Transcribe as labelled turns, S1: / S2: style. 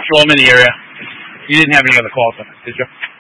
S1: Shalom in the area. You didn't have any other calls, did you?